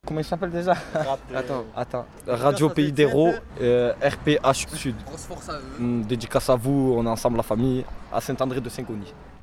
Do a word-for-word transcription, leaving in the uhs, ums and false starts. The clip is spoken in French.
Comment il s'appelle déjà? Rap, euh, Attends, attends. Radio Pays d'Héros, euh, R P H Sud. Grosse force à eux. Hum, Dédicace à vous, on est ensemble la famille, à Saint-André de Saint-Gony.